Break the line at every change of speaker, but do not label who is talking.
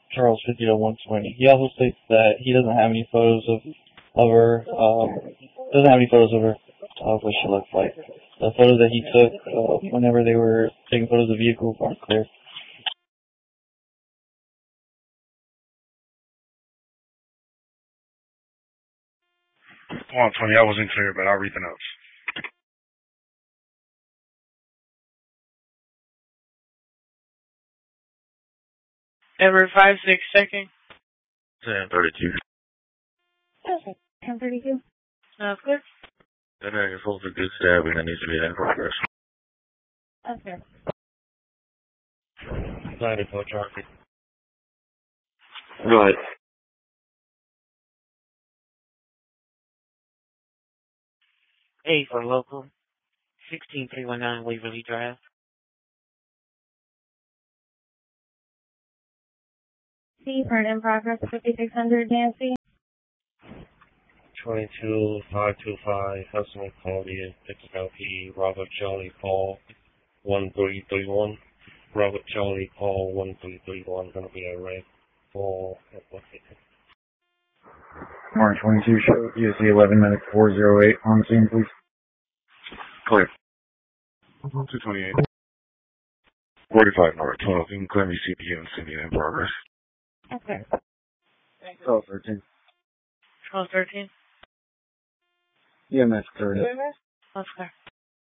Charles 50 to 120. He also states that he doesn't have any photos of her, of what she looked like. The photos that he took, whenever they were taking photos of vehicles aren't clear.
120, I wasn't clear, but I'll read the notes.
Number 562.
1032.
Okay, 1032.
Sounds good.
That man is supposed to good stabbing that needs to be in progress.
Okay.
94 traffic. Go ahead.
A for local. 16319 Waverly Drive.
C for an in progress 5600 Nancy.
22525 Hudson Columbia, XLP, Robert Charlie Paul 1331. Robert Charlie Paul 1331, gonna be a red for
Mark 22, show USA 11 minutes 408 on scene, please.
Clear. 228. 45 North 12, you can claim your CPU and send it in progress.
Okay.
1213.
1213.
EMS 30.
Okay.